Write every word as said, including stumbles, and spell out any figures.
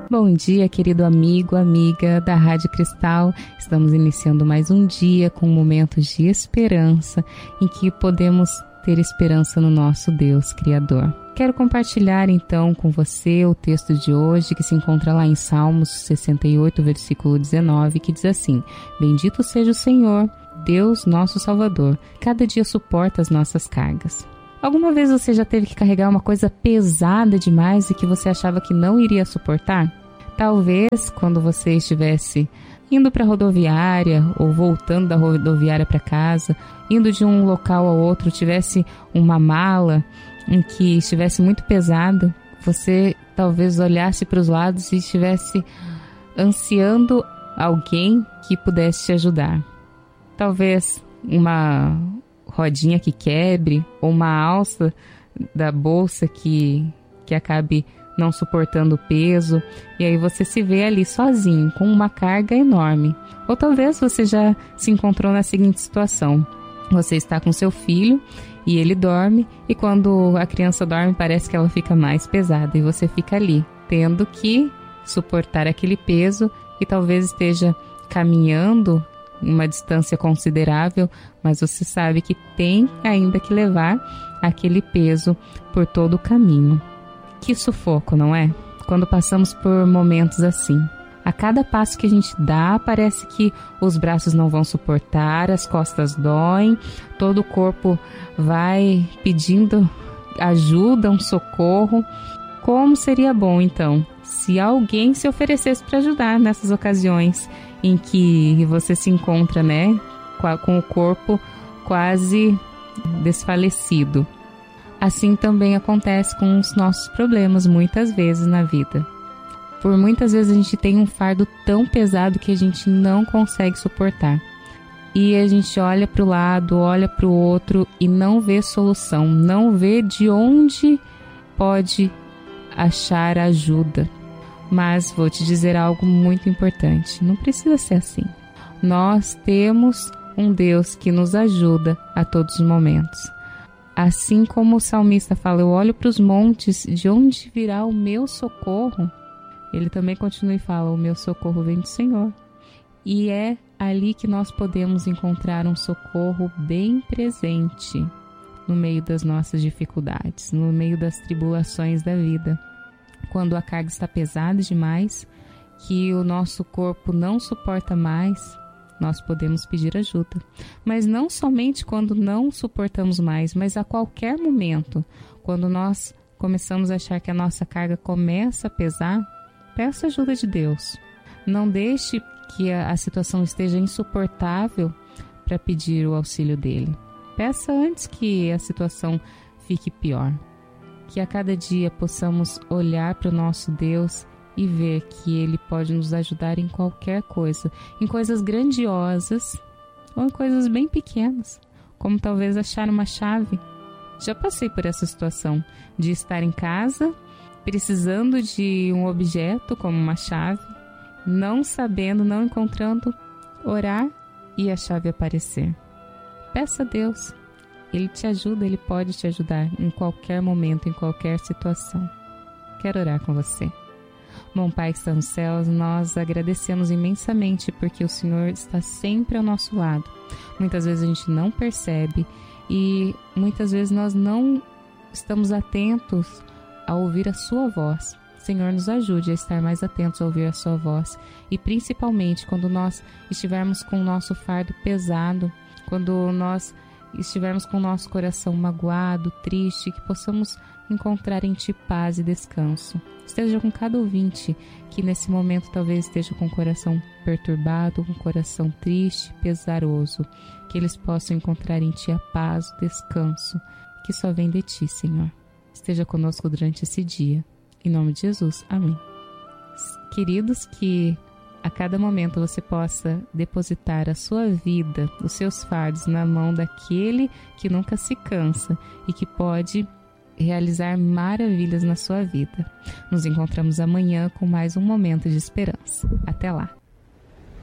Bom dia, querido amigo, amiga da Rádio Cristal. Estamos iniciando mais um dia com momentos de esperança, em que podemos ter esperança no nosso Deus Criador. Quero compartilhar então com você o texto de hoje, que se encontra lá em Salmos sessenta e oito, versículo dezenove, que diz assim: Bendito seja o Senhor, Deus nosso Salvador, cada dia suporta as nossas cargas. Alguma vez você já teve que carregar uma coisa pesada demais e que você achava que não iria suportar? Talvez quando você estivesse indo para a rodoviária ou voltando da rodoviária para casa, indo de um local ao outro, tivesse uma mala em que estivesse muito pesada, você talvez olhasse para os lados e estivesse ansiando alguém que pudesse te ajudar. Talvez uma rodinha que quebre ou uma alça da bolsa que, que acabe não suportando o peso, e aí você se vê ali sozinho, com uma carga enorme. Ou talvez você já se encontrou na seguinte situação: você está com seu filho e ele dorme, e quando a criança dorme parece que ela fica mais pesada, e você fica ali, tendo que suportar aquele peso e talvez esteja caminhando uma distância considerável, mas você sabe que tem ainda que levar aquele peso por todo o caminho. Que sufoco, não é? Quando passamos por momentos assim. A cada passo que a gente dá, parece que os braços não vão suportar, as costas doem, todo o corpo vai pedindo ajuda, um socorro. Como seria bom, então, se alguém se oferecesse para ajudar nessas ocasiões em que você se encontra, né, com o corpo quase desfalecido. Assim também acontece com os nossos problemas muitas vezes na vida. Por muitas vezes a gente tem um fardo tão pesado que a gente não consegue suportar. E a gente olha para o lado, olha para o outro e não vê solução, não vê de onde pode achar ajuda. Mas vou te dizer algo muito importante, não precisa ser assim. Nós temos um Deus que nos ajuda a todos os momentos. Assim como o salmista fala, eu olho para os montes, de onde virá o meu socorro? Ele também continua e fala, o meu socorro vem do Senhor. E é ali que nós podemos encontrar um socorro bem presente no meio das nossas dificuldades, no meio das tribulações da vida. Quando a carga está pesada demais, que o nosso corpo não suporta mais, nós podemos pedir ajuda. Mas não somente quando não suportamos mais, mas a qualquer momento, quando nós começamos a achar que a nossa carga começa a pesar, peça ajuda de Deus. Não deixe que a, a situação esteja insuportável para pedir o auxílio dele. Peça antes que a situação fique pior. Que a cada dia possamos olhar para o nosso Deus e ver que Ele pode nos ajudar em qualquer coisa, em coisas grandiosas ou em coisas bem pequenas, como talvez achar uma chave. Já passei por essa situação de estar em casa, precisando de um objeto como uma chave, não sabendo, não encontrando, orar e a chave aparecer. Peça a Deus. Ele te ajuda, Ele pode te ajudar em qualquer momento, em qualquer situação. Quero orar com você. Bom Pai que está nos céus, nós agradecemos imensamente porque o Senhor está sempre ao nosso lado. Muitas vezes a gente não percebe e muitas vezes nós não estamos atentos a ouvir a sua voz. Senhor, nos ajude a estar mais atentos a ouvir a sua voz e principalmente quando nós estivermos com o nosso fardo pesado, quando nós estivermos com o nosso coração magoado, triste, que possamos encontrar em Ti paz e descanso. Esteja com cada ouvinte que nesse momento talvez esteja com o coração perturbado, com o coração triste, pesaroso, que eles possam encontrar em Ti a paz, o descanso, que só vem de Ti, Senhor. Esteja conosco durante esse dia. Em nome de Jesus. Amém. Queridos, que a cada momento você possa depositar a sua vida, os seus fardos na mão daquele que nunca se cansa e que pode realizar maravilhas na sua vida. Nos encontramos amanhã com mais um momento de esperança. Até lá!